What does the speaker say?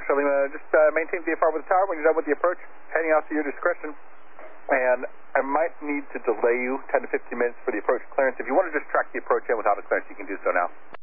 Foxtrot Lima, just maintain VFR with the tower when you're done with the approach. Heading off to your discretion. And I might need to delay you 10 to 15 minutes for the approach clearance. If you want to just track the approach in without a clearance, you can do so now.